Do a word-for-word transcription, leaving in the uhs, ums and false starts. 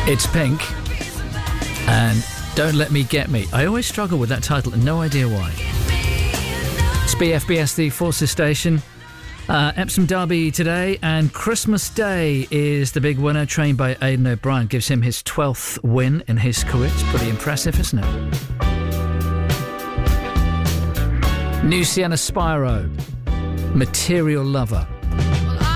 It's Pink and Don't Let Me Get Me. I always struggle with that title and no idea why. It's B F B S, the Forces Station. Uh, Epsom Derby today, and Christmas Day is the big winner, trained by Aidan O'Brien. Gives him his twelfth win in his career. It's pretty impressive, isn't it? New Sienna Spyro, Material Lover.